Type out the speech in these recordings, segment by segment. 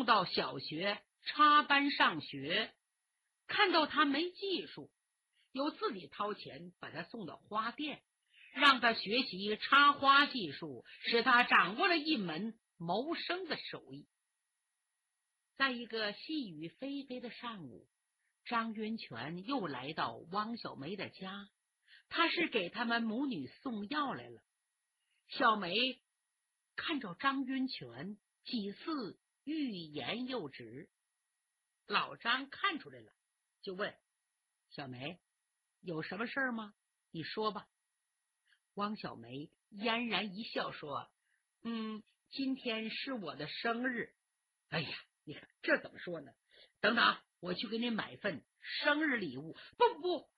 到小学插班上学，看到他没技术，又自己掏钱把他送到花店，让他学习插花技术，使他掌握了一门谋生的手艺。在一个细雨霏霏的上午，张云泉又来到汪小梅的家，他是给他们母女送药来了。小梅看着张云泉，几次欲言又止。老张看出来了，就问小梅，有什么事儿吗？你说吧。汪小梅嫣然一笑说，今天是我的生日。哎呀，你看这怎么说呢？等等，我去给你买份生日礼物。不，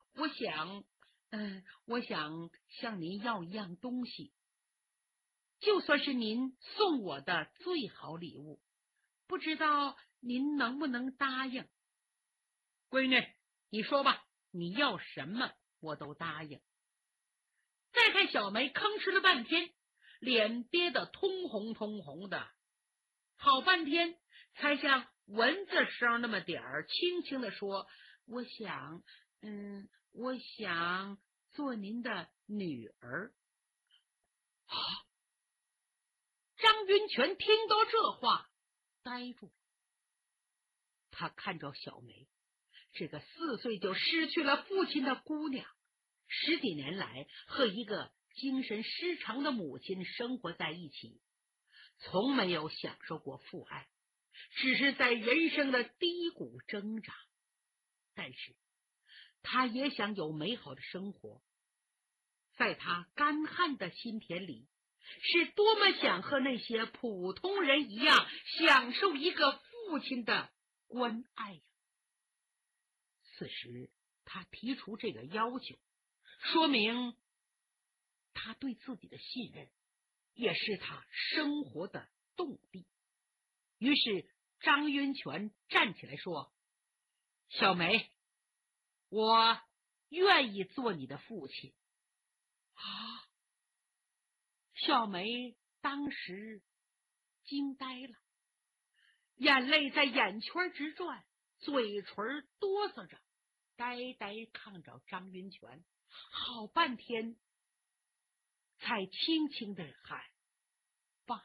我想向您要一样东西，就算是您送我的最好礼物，不知道您能不能答应？闺女，你说吧，你要什么我都答应。再看小梅吭哧了半天，脸憋得通红的，好半天才像蚊子声那么点儿轻轻地说，我想做您的女儿。张云泉听到这话呆住了，他看着小梅，这个4岁就失去了父亲的姑娘，10几年来和一个精神失常的母亲生活在一起，从没有享受过父爱，只是在人生的低谷挣扎。但是他也想有美好的生活，在他干旱的心田里，是多么想和那些普通人一样享受一个父亲的关爱呀！此时他提出这个要求，说明他对自己的信任，也是他生活的动力。于是张云泉站起来说，小梅，我愿意做你的父亲。小梅当时惊呆了，眼泪在眼圈直转，嘴唇哆嗦着，呆呆看着张云泉，好半天才轻轻地喊，爸，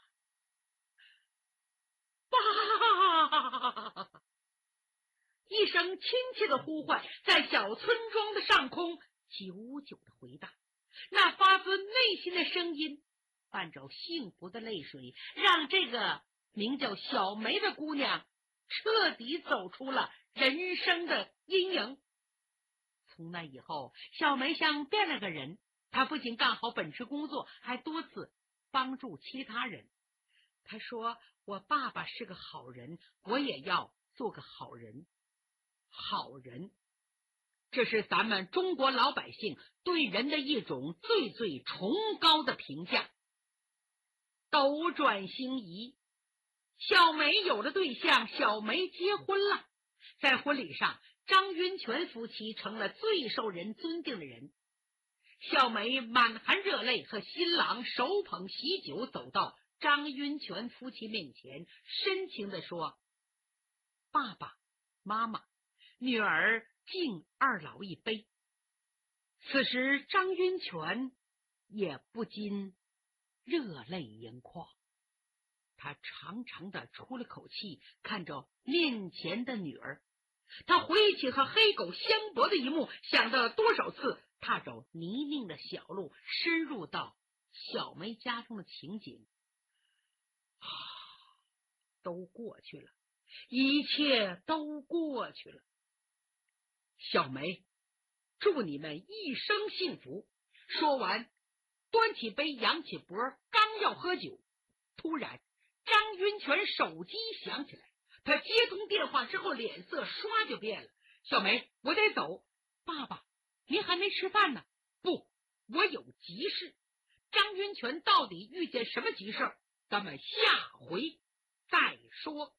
爸！一声亲切的呼唤在小村庄的上空久久的回荡，那发自内心的声音伴着幸福的泪水，让这个名叫小梅的姑娘彻底走出了人生的阴影。从那以后，小梅像变了个人，她不仅干好本职工作，还多次帮助其他人。她说，我爸爸是个好人，我也要做个好人。好人，这是咱们中国老百姓对人的一种最最崇高的评价。斗转星移，小梅有了对象，小梅结婚了。在婚礼上，张云泉夫妻成了最受人尊敬的人。小梅满含热泪，和新郎手捧喜酒走到张云泉夫妻面前，深情地说，爸爸妈妈，女儿敬二老一杯。此时张云泉也不禁热泪盈眶，他长长的出了口气，看着面前的女儿，他回忆起和黑狗相搏的一幕，想到了多少次踏着泥泞的小路深入到小梅家中的情景。都过去了，一切都过去了。小梅，祝你们一生幸福。说完，端起杯，扬起脖，刚要喝酒，突然张云泉手机响起来，他接通电话之后，脸色唰就变了。小梅，我得走。爸爸，您还没吃饭呢。不，我有急事。张云泉到底遇见什么急事？咱们下回再说。